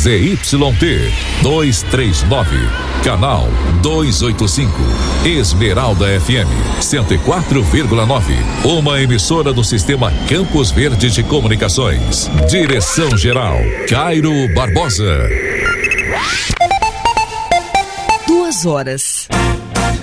ZYT 239, canal 285, Esmeralda FM 104,9, uma emissora do Sistema Campos Verdes de Comunicações. Direção-geral, Cairo Barbosa. 2 horas.